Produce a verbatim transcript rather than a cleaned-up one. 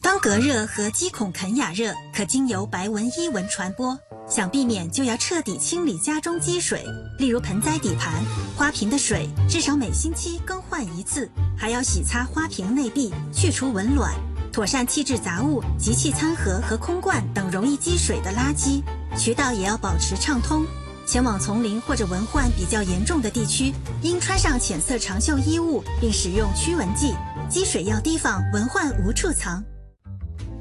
登革热和肌孔肯亚热可经由白蚊、伊蚊传播，想避免就要彻底清理家中积水，例如盆栽底盘、花瓶的水，至少每星期更换一次，还要洗擦花瓶内壁，去除蚊卵，妥善弃置杂物、集气餐盒和空罐等容易积水的垃圾，渠道也要保持畅通。前往丛林或者蚊患比较严重的地区，应穿上浅色长袖衣物，并使用驱蚊剂。积水要提防，蚊患无处藏。